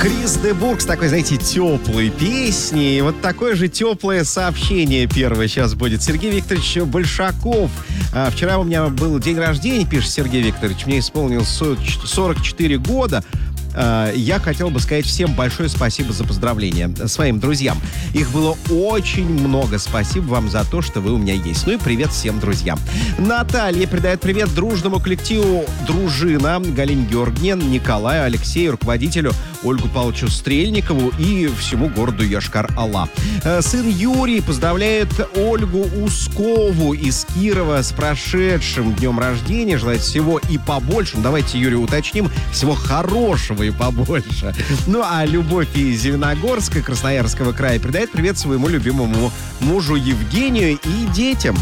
Крис де Бургh с такой, знаете, теплой песней. И вот такое же теплое сообщение первое сейчас будет. Сергей Викторович Большаков. Вчера у меня был день рождения, пишет Сергей Викторович. Мне исполнилось 44 года. Я хотел бы сказать всем большое спасибо за поздравления своим друзьям. Их было очень много. Спасибо вам за то, что вы у меня есть. Ну и привет всем друзьям. Наталья передает привет дружному коллективу «Дружина», Галине Георгиевне, Николаю, Алексею, руководителю Ольгу Павловичу Стрельникову и всему городу Йошкар-Ола. Сын Юрий поздравляет Ольгу Ускову из Кирова с прошедшим днем рождения. Желает всего и побольше. Давайте, Юрий, уточним. Всего хорошего и побольше. Ну, а Любовь из Зеленогорска, Красноярского края, передает привет своему любимому мужу Евгению и детям.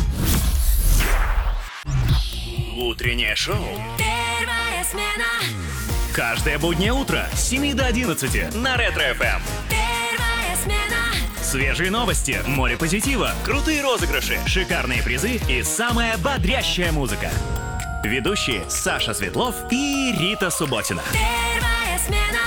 Утреннее шоу. Первая смена. Каждое буднее утро с 7 до 11 на Ретро-ФМ. Первая смена. Свежие новости, море позитива, крутые розыгрыши, шикарные призы и самая бодрящая музыка. Ведущие Саша Светлов и Рита Субботина. Первая смена.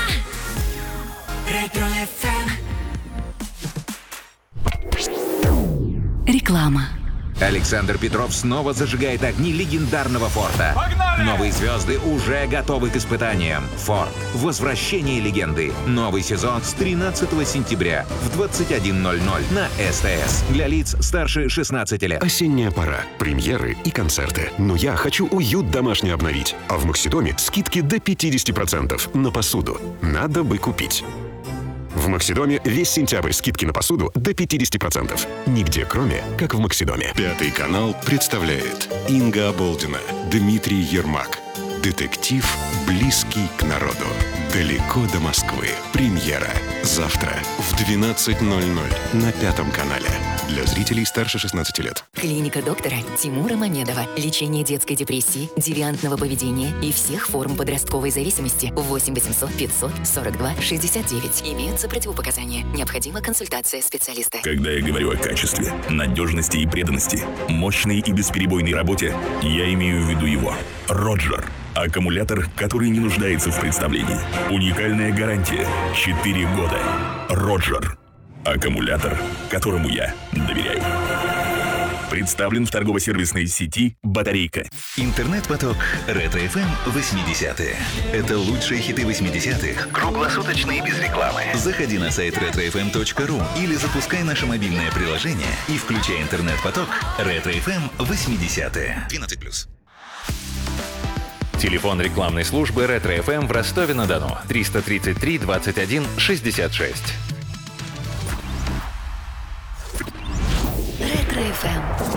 Ретро-ФМ. Реклама. Александр Петров снова зажигает огни легендарного Форда. Погнали! Новые звезды уже готовы к испытаниям. Форд. Возвращение легенды. Новый сезон с 13 сентября в 21:00 на СТС. Для лиц старше 16 лет. Осенняя пора. Премьеры и концерты. Но я хочу уют домашний обновить. А в Максидоме скидки до 50% на посуду. Надо бы купить. В Максидоме весь сентябрь скидки на посуду до 50%. Нигде кроме, как в Максидоме. Пятый канал представляет Инга Оболдина, Дмитрий Ермак. Детектив, близкий к народу. Далеко до Москвы. Премьера. Завтра в 12:00 на Пятом канале. Для зрителей старше 16 лет. Клиника доктора Тимура Мамедова. Лечение детской депрессии, девиантного поведения и всех форм подростковой зависимости. 8 800 542 69. Имеются противопоказания. Необходима консультация специалиста. Когда я говорю о качестве, надежности и преданности, мощной и бесперебойной работе, я имею в виду его. Роджер. Аккумулятор, который не нуждается в представлении. Уникальная гарантия. 4 года. Роджер. Аккумулятор, которому я доверяю. Представлен в торгово-сервисной сети «Батарейка». Интернет-поток Ретро-ФМ 80-е. Это лучшие хиты 80-х, круглосуточно и без рекламы. Заходи на сайт retrofm.ru или запускай наше мобильное приложение и включай интернет-поток Ретро-ФМ 80-е. 12+. Телефон рекламной службы Ретро-ФМ в Ростове-на-Дону. 333 21 66. Ретро-ФМ.